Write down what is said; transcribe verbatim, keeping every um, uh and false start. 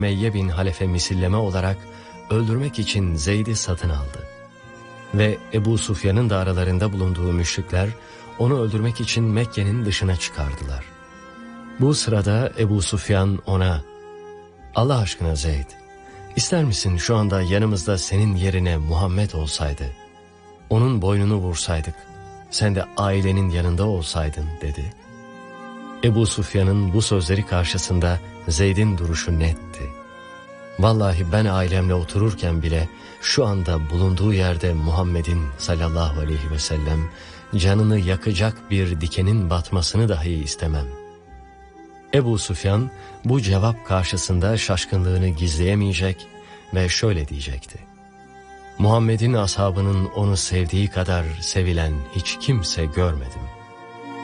Meyye bin Halefe misilleme olarak öldürmek için Zeyd'i satın aldı. Ve Ebu Sufyan'ın da aralarında bulunduğu müşrikler onu öldürmek için Mekke'nin dışına çıkardılar. Bu sırada Ebu Sufyan ona, "Allah aşkına Zeyd, ister misin şu anda yanımızda senin yerine Muhammed olsaydı, onun boynunu vursaydık, sen de ailenin yanında olsaydın?" dedi. Ebu Sufyan'ın bu sözleri karşısında Zeyd'in duruşu netti. "Vallahi ben ailemle otururken bile şu anda bulunduğu yerde Muhammed'in sallallahu aleyhi ve sellem canını yakacak bir dikenin batmasını dahi istemem." Ebu Sufyan bu cevap karşısında şaşkınlığını gizleyemeyecek ve şöyle diyecekti: "Muhammed'in ashabının onu sevdiği kadar sevilen hiç kimse görmedim."